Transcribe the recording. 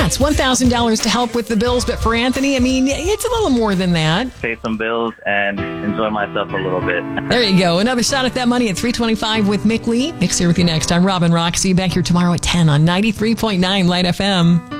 It's $1,000 to help with the bills, but for Anthony, I mean, it's a little more than that. Pay some bills and enjoy myself a little bit. There you go. Another shot at that money at 3:25 with Mick Lee. Mick's here with you next. I'm Robin Rock. See you back here tomorrow at 10 on 93.9 Light FM.